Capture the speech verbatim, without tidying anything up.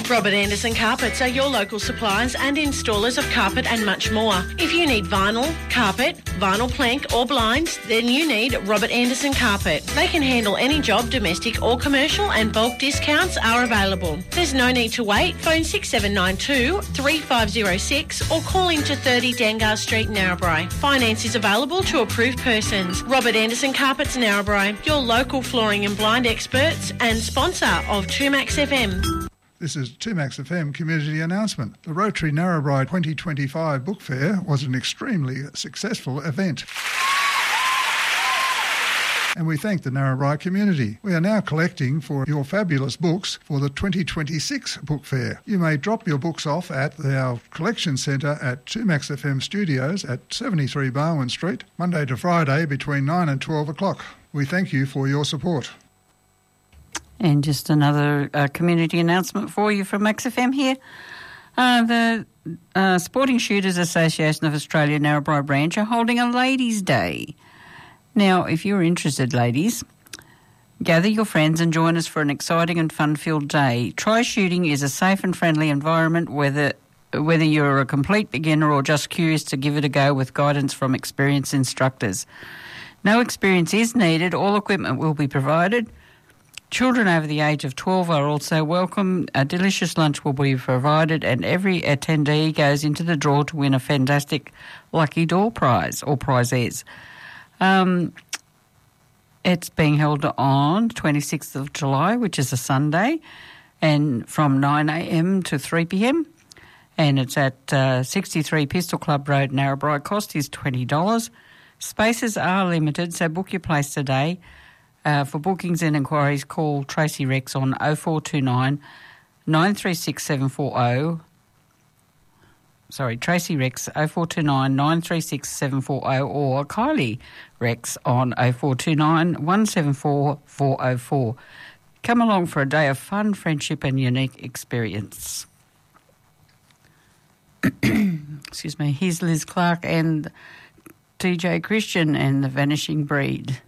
Robert Anderson Carpets are your local suppliers and installers of carpet and much more. If you need vinyl, carpet, vinyl plank or blinds, then you need Robert Anderson Carpet. They can handle any job, domestic or commercial, and bulk discounts are available. There's no need to wait. Phone six seven nine two, three five zero six or call into thirty Dangar Street, Narrabri. Finance is available to approved persons. Robert Anderson Carpets, Narrabri, your local flooring and blind experts and sponsor of two Max F M. This is two Max F M community announcement. The Rotary Narrabri twenty twenty-five Book Fair was an extremely successful event, and we thank the Narrabri community. We are now collecting for your fabulous books for the twenty twenty-six Book Fair. You may drop your books off at our collection centre at two Max F M Studios at seventy-three Barwon Street, Monday to Friday between nine and twelve o'clock. We thank you for your support. And just another uh, community announcement for you from Max F M here. Uh, the uh, Sporting Shooters Association of Australia Narrabri branch are holding a Ladies' Day. Now, if you're interested, ladies, gather your friends and join us for an exciting and fun-filled day. Try Shooting is a safe and friendly environment, whether whether you're a complete beginner or just curious to give it a go with guidance from experienced instructors. No experience is needed. All equipment will be provided. Children over the age of twelve are also welcome. A delicious lunch will be provided, and every attendee goes into the draw to win a fantastic lucky door prize or prizes. Um, it's being held on twenty-sixth of July, which is a Sunday, and from nine a.m. to three p.m. And it's at uh, sixty-three Pistol Club Road, Narrabri. Cost is twenty dollars. Spaces are limited, so book your place today. Uh, for bookings and inquiries, call Tracy Rex on oh four two nine, nine three six seven four oh. Sorry, Tracy Rex, oh four two nine, nine three six seven four oh, or Kylie Rex on oh four two nine, one seven four four oh four. Come along for a day of fun, friendship and unique experience. Excuse me. Here's Liz Clark and T J Christian and the Vanishing Breed.